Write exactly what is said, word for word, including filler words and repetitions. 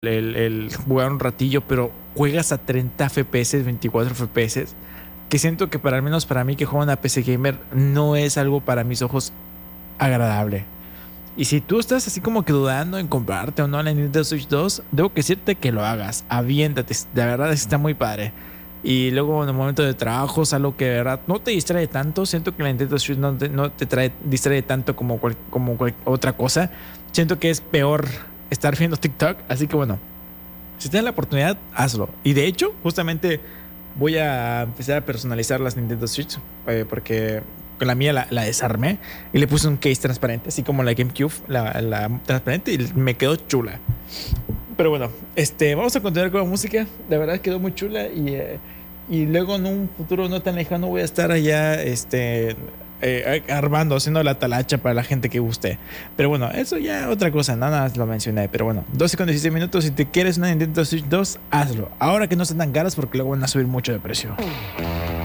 el, el jugar un ratillo, pero juegas a treinta F P S, veinticuatro F P S, que siento que para al menos para mí que juego en una P C gamer no es algo para mis ojos agradable. Y si tú estás así como que dudando en comprarte o no la Nintendo Switch dos, debo que decirte que lo hagas, aviéntate, de verdad está muy padre. Y luego en el momento de trabajo es algo que de verdad no te distrae tanto. Siento que la Nintendo Switch no te, no te trae, distrae tanto como, cual, como cual, otra cosa. Siento que es peor estar viendo TikTok. Así que bueno, si tienes la oportunidad, hazlo. Y de hecho, justamente voy a empezar a personalizar las Nintendo Switch, eh, porque con la mía la, la desarmé y le puse un case transparente, así como la GameCube, la, la transparente, y me quedó chula. Pero bueno, este, vamos a continuar con la música. La verdad quedó muy chula y, eh, y luego en un futuro no tan lejano voy a estar allá este, eh, armando, haciendo la talacha para la gente que guste. Pero bueno, eso ya otra cosa, nada más lo mencioné. Pero bueno, doce con dieciséis minutos. Si te quieres una Nintendo Switch dos, hazlo. Ahora que no están tan caras porque luego van a subir mucho de precio.